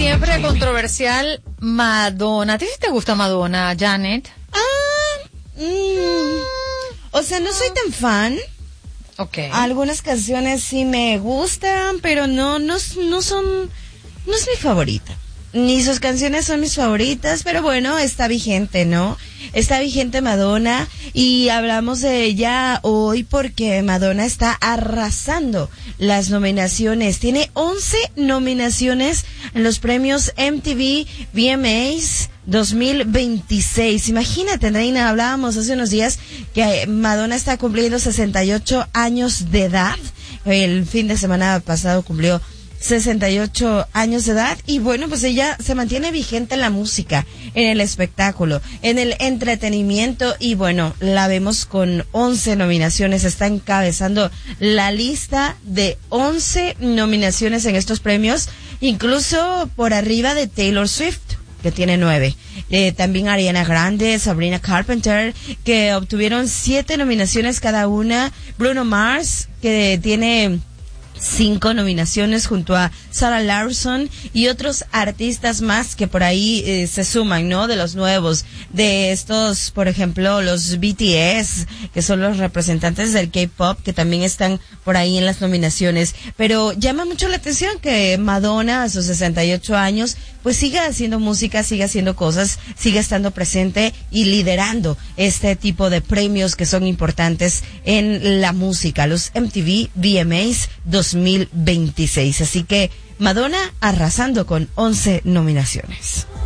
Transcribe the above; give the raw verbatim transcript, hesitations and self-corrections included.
siempre controversial, Madonna. ¿A ti sí te gusta Madonna, Janet? Ah, mm, o sea, no soy tan fan. Okay. Algunas canciones sí me gustan, pero no, no, no son, no es mi favorita. Ni sus canciones son mis favoritas, pero bueno, está vigente, ¿no? Está vigente Madonna y hablamos de ella hoy porque Madonna está arrasando las nominaciones. Tiene once nominaciones en los premios M T V V M As dos mil veintiséis. Imagínate, Reina, hablábamos hace unos días que Madonna está cumpliendo sesenta y ocho años de edad. El fin de semana pasado cumplió sesenta y ocho años de edad y bueno, pues ella se mantiene vigente en la música, en el espectáculo, en el entretenimiento y bueno, la vemos con once nominaciones, está encabezando la lista de once nominaciones en estos premios, incluso por arriba de Taylor Swift, que tiene nueve. Eh, también Ariana Grande, Sabrina Carpenter, que obtuvieron siete nominaciones cada una, Bruno Mars, que tiene cinco nominaciones junto a Sarah Larsson y otros artistas más que por ahí eh, se suman, ¿no? De los nuevos, de estos, por ejemplo, los B T S, que son los representantes del K-pop, que también están por ahí en las nominaciones. Pero llama mucho la atención que Madonna, a sus sesenta y ocho años, pues siga haciendo música, siga haciendo cosas, siga estando presente y liderando este tipo de premios que son importantes en la música, los M T V V M As dos mil veintiséis. Así que Madonna arrasando con once nominaciones.